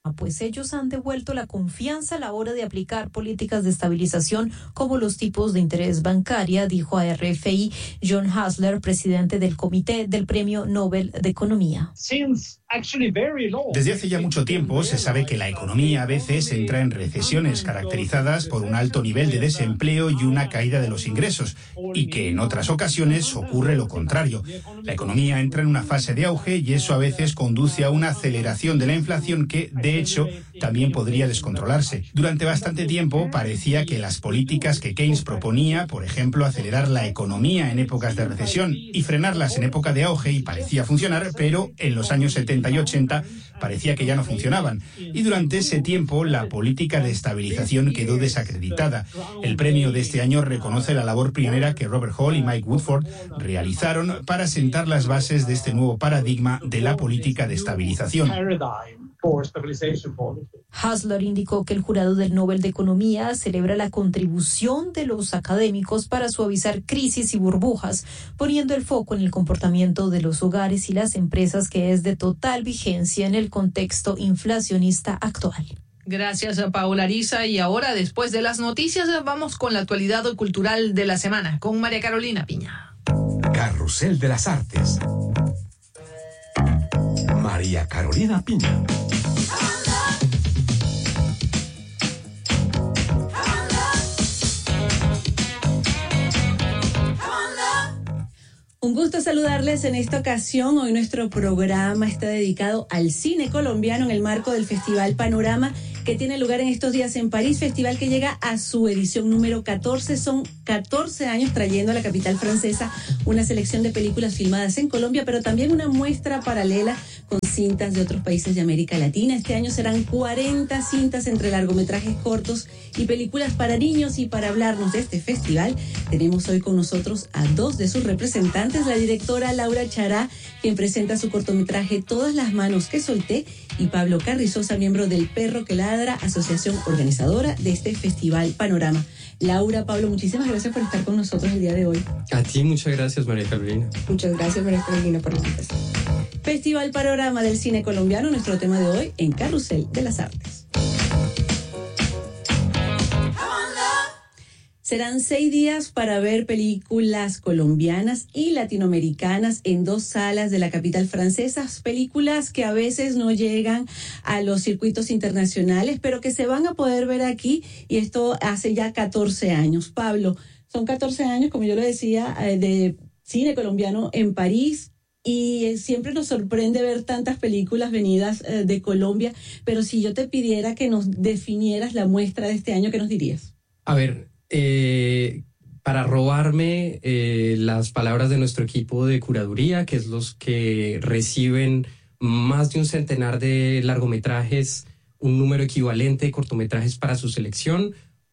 pues ellos han devuelto la confianza a la hora de aplicar políticas de estabilización como los tipos de interés bancaria, dijo a RFI John Hasler, presidente del Comité del Premio Nobel de Economía. Desde hace ya mucho tiempo se sabe que la economía a veces entra en recesiones caracterizadas por un alto nivel de desempleo y una caída de los ingresos, y que en otras ocasiones ocurre lo contrario. La economía entra en una fase de auge y eso a veces conduce a una aceleración de la inflación que, de hecho, también podría descontrolarse. Durante bastante tiempo parecía que las políticas que Keynes proponía, por ejemplo, acelerar la economía en épocas de recesión y frenarlas en época de auge, y parecía funcionar, pero en los años 70 y 80 parecía que ya no funcionaban. Y durante ese tiempo la política de estabilización quedó desacreditada. El premio de este año reconoce la labor pionera que Robert Hall y Mike Woodford realizaron para sentar las bases de este nuevo paradigma de la política de estabilización. Hasler indicó que el jurado del Nobel de Economía celebra la contribución de los académicos para suavizar crisis y burbujas, poniendo el foco en el comportamiento de los hogares y las empresas, que es de total vigencia en el contexto inflacionista actual. Gracias a Paola Ariza. Y ahora, después de las noticias, vamos con la actualidad cultural de la semana con María Carolina Piña. Carrusel de las Artes. María Carolina Piña. Un gusto saludarles en esta ocasión. Hoy nuestro programa está dedicado al cine colombiano en el marco del Festival Panorama, que tiene lugar en estos días en París, festival que llega a su edición número 14. Son 14 años trayendo a la capital francesa una selección de películas filmadas en Colombia, pero también una muestra paralela con cintas de otros países de América Latina. Este año serán 40 cintas entre largometrajes cortos y películas para niños. Y para hablarnos de este festival, tenemos hoy con nosotros a dos de sus representantes, la directora Laura Chará, quien presenta su cortometraje Todas las manos que solté, y Pablo Carrizosa, miembro del Perro que Ladra, asociación organizadora de este Festival Panorama. Laura, Pablo, muchísimas gracias por estar con nosotros el día de hoy. A ti, muchas gracias, María Carolina. Muchas gracias, María Carolina, por la invitación. Festival Panorama del Cine Colombiano, nuestro tema de hoy en Carrusel de las Artes. Serán 6 días para ver películas colombianas y latinoamericanas en 2 salas de la capital francesa, películas que a veces no llegan a los circuitos internacionales, pero que se van a poder ver aquí, y esto hace ya 14 años. Pablo, son 14 años, como yo lo decía, de cine colombiano en París, y siempre nos sorprende ver tantas películas venidas de Colombia, pero si yo te pidiera que nos definieras la muestra de este año, ¿qué nos dirías? A ver, para robarme las palabras de nuestro equipo de curaduría, que es los que reciben más de un centenar de largometrajes, un número equivalente de cortometrajes para su selección.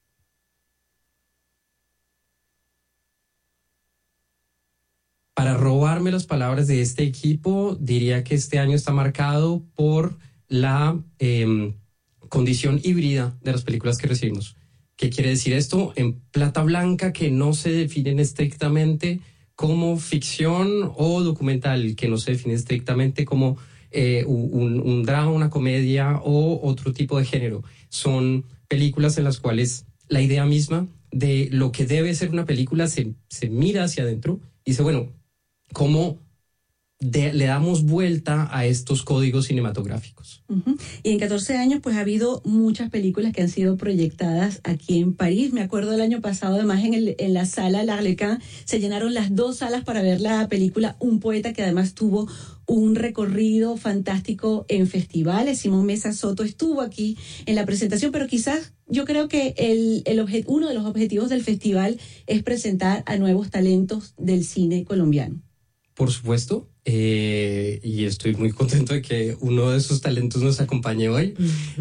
Para robarme las palabras de este equipo, diría que este año está marcado por la condición híbrida de las películas que recibimos. ¿Qué quiere decir esto? En plata blanca, que no se definen estrictamente como ficción, o documental, que no se define estrictamente como un drama, una comedia o otro tipo de género. Son películas en las cuales la idea misma de lo que debe ser una película se mira hacia adentro y dice, bueno, ¿cómo le damos vuelta a estos códigos cinematográficos? Uh-huh. Y en 14 años pues ha habido muchas películas que han sido proyectadas aquí en París. Me acuerdo del año pasado, además en la sala L'Arlequin se llenaron las 2 salas para ver la película Un Poeta, que además tuvo un recorrido fantástico en festivales. Simón Mesa Soto estuvo aquí en la presentación, pero quizás yo creo que uno de los objetivos del festival es presentar a nuevos talentos del cine colombiano. Por supuesto, y estoy muy contento de que uno de esos talentos nos acompañe hoy.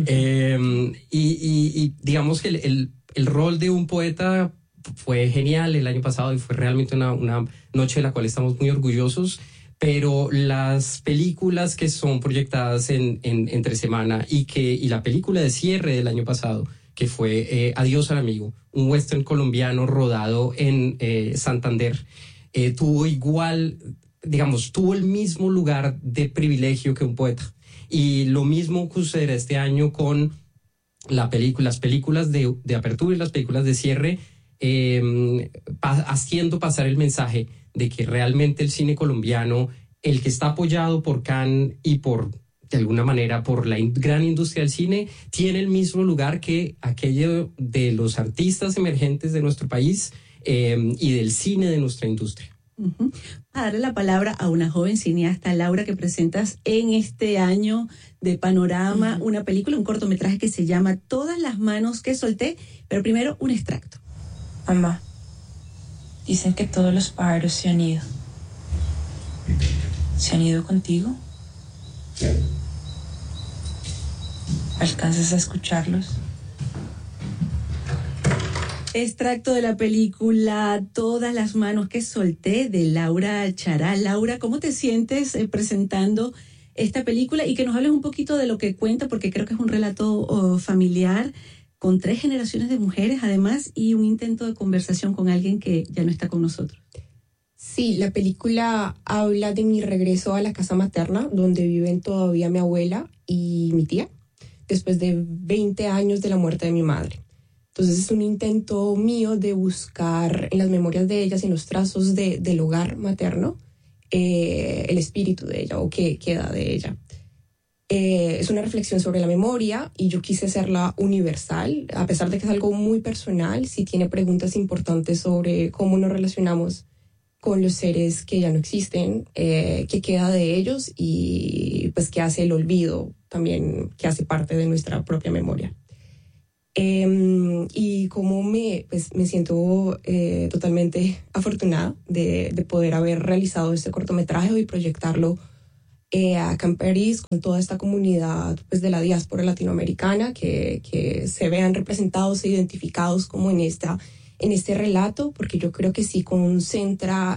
Y digamos que el rol de Un Poeta fue genial el año pasado y fue realmente una noche de la cual estamos muy orgullosos, pero las películas que son proyectadas entre semana y la película de cierre del año pasado, que fue Adiós al amigo, un western colombiano rodado en Santander, tuvo el mismo lugar de privilegio que Un Poeta. Y lo mismo sucederá este año con las películas de apertura y las películas de cierre, haciendo pasar el mensaje de que realmente el cine colombiano, el que está apoyado por Cannes y de alguna manera por la gran industria del cine, tiene el mismo lugar que aquello de los artistas emergentes de nuestro país y del cine de nuestra industria. Uh-huh. A darle la palabra a una joven cineasta, Laura, que presentas en este año de Panorama una película, un cortometraje que se llama Todas las manos que solté, pero primero un extracto. Mamá, dicen que todos los pájaros se han ido. ¿Se han ido contigo? ¿Alcanzas a escucharlos? Extracto de la película Todas las manos que solté, de Laura Chará. Laura, ¿cómo te sientes presentando esta película? Y que nos hables un poquito de lo que cuenta, porque creo que es un relato familiar con 3 generaciones de mujeres, además, y un intento de conversación con alguien que ya no está con nosotros. Sí, la película habla de mi regreso a la casa materna, donde viven todavía mi abuela y mi tía, después de 20 años de la muerte de mi madre. Entonces es un intento mío de buscar en las memorias de ellas, en los trazos del hogar materno, el espíritu de ella o qué queda de ella. Es una reflexión sobre la memoria y yo quise hacerla universal, a pesar de que es algo muy personal, sí tiene preguntas importantes sobre cómo nos relacionamos con los seres que ya no existen, qué queda de ellos y pues qué hace el olvido también, que hace parte de nuestra propia memoria. Y como me siento totalmente afortunada de poder haber realizado este cortometraje y proyectarlo acá en París con toda esta comunidad pues, de la diáspora latinoamericana que se vean representados e identificados como en este relato, porque yo creo que sí concentra,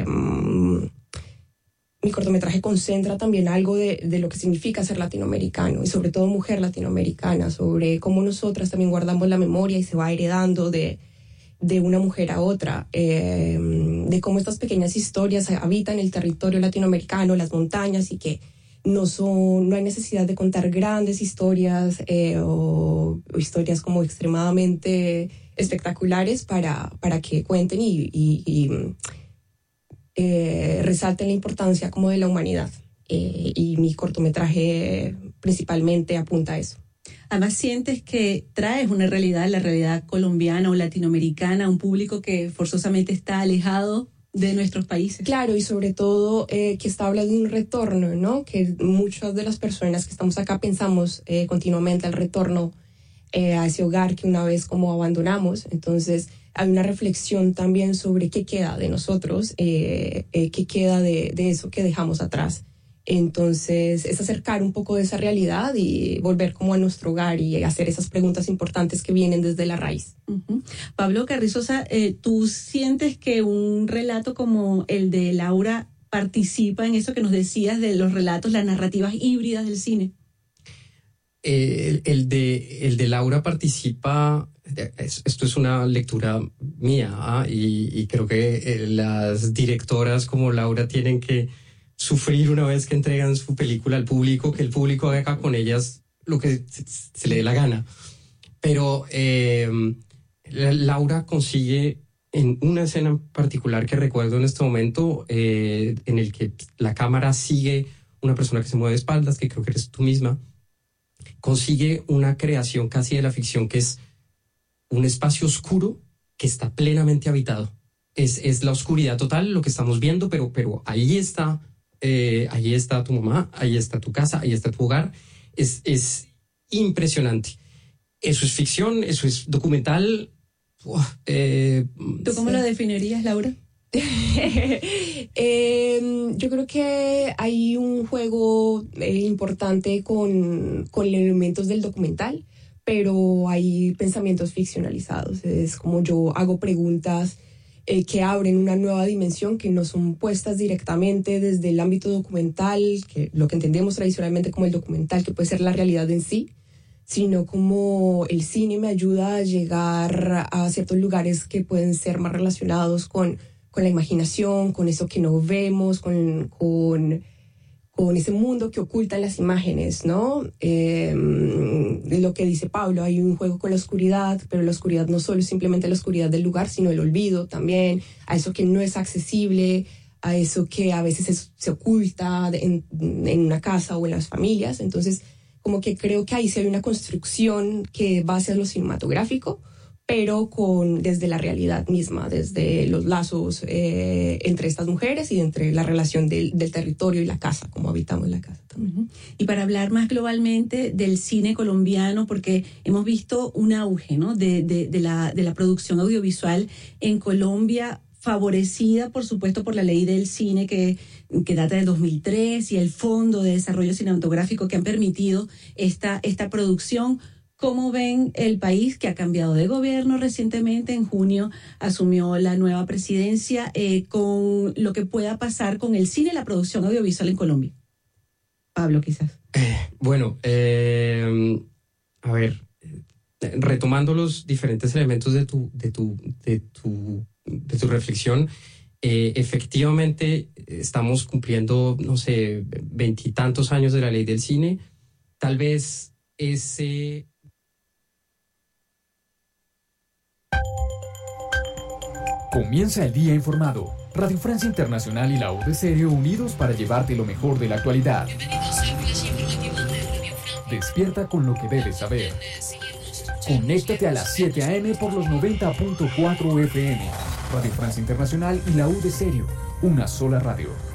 mi cortometraje concentra también algo de lo que significa ser latinoamericano y sobre todo mujer latinoamericana, sobre cómo nosotras también guardamos la memoria y se va heredando de una mujer a otra, de cómo estas pequeñas historias habitan el territorio latinoamericano, las montañas, y que no hay necesidad de contar grandes historias o historias como extremadamente espectaculares para que cuenten y resalten la importancia como de la humanidad. Y mi cortometraje principalmente apunta a eso. Además, sientes que traes una realidad, la realidad colombiana o latinoamericana, un público que forzosamente está alejado de nuestros países. Claro, y sobre todo que está hablando de un retorno, ¿no? Que muchas de las personas que estamos acá pensamos continuamente el retorno a ese hogar que una vez como abandonamos. Entonces hay una reflexión también sobre qué queda de nosotros, qué queda de eso que dejamos atrás. Entonces es acercar un poco de esa realidad y volver como a nuestro hogar y hacer esas preguntas importantes que vienen desde la raíz. Uh-huh. Pablo Carrizosa, ¿tú sientes que un relato como el de Laura participa en eso que nos decías de los relatos, las narrativas híbridas del cine? El de Laura participa, esto es una lectura mía, y creo que las directoras como Laura tienen que sufrir una vez que entregan su película al público, que el público haga con ellas lo que se le dé la gana. Pero Laura consigue en una escena en particular que recuerdo en este momento, en el que la cámara sigue una persona que se mueve de espaldas, que creo que eres tú misma, consigue una creación casi de la ficción que es un espacio oscuro que está plenamente habitado. Es la oscuridad total lo que estamos viendo, pero ahí está tu mamá, ahí está tu casa, ahí está tu hogar. Es impresionante. Eso es ficción, eso es documental. ¿Tú cómo lo definirías, Laura? Yo creo que hay un juego importante con elementos del documental, pero hay pensamientos ficcionalizados. Es como yo hago preguntas que abren una nueva dimensión, que no son puestas directamente desde el ámbito documental, que lo que entendemos tradicionalmente como el documental, que puede ser la realidad en sí, sino como el cine me ayuda a llegar a ciertos lugares que pueden ser más relacionados con la imaginación, con eso que no vemos, con ese mundo que ocultan las imágenes, ¿no? Lo que dice Pablo, hay un juego con la oscuridad, pero la oscuridad no solo es simplemente la oscuridad del lugar, sino el olvido también, a eso que no es accesible, a eso que a veces se oculta en una casa o en las familias. Entonces, como que creo que ahí sí hay una construcción que va hacia lo cinematográfico, pero desde la realidad misma, desde los lazos entre estas mujeres y entre la relación del territorio y la casa, como habitamos la casa también. Y para hablar más globalmente del cine colombiano, porque hemos visto un auge, ¿no?, de la producción audiovisual en Colombia, favorecida, por supuesto, por la ley del cine que data del 2003 y el Fondo de Desarrollo Cinematográfico que han permitido esta producción. ¿Cómo ven el país que ha cambiado de gobierno recientemente? En junio asumió la nueva presidencia, con lo que pueda pasar con el cine y la producción audiovisual en Colombia. Pablo, quizás. Bueno, a ver, retomando los diferentes elementos de tu reflexión, efectivamente estamos cumpliendo, no sé, 20 y tantos años de la ley del cine. Tal vez ese... Comienza el día informado. Radio Francia Internacional y la UD Stereo unidos para llevarte lo mejor de la actualidad. Despierta con lo que debes saber. Conéctate a las 7 a.m. por los 90.4 FM. Radio Francia Internacional y la UD Stereo. Una sola radio.